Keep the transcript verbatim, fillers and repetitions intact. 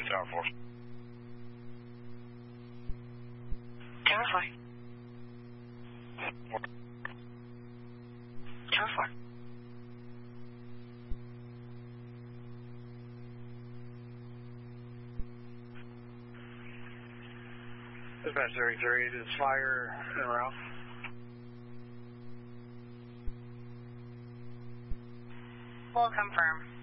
Tower four. Tower four. Tower four. Dispatch thirty-three, this is fire and Ralph. We'll confirm.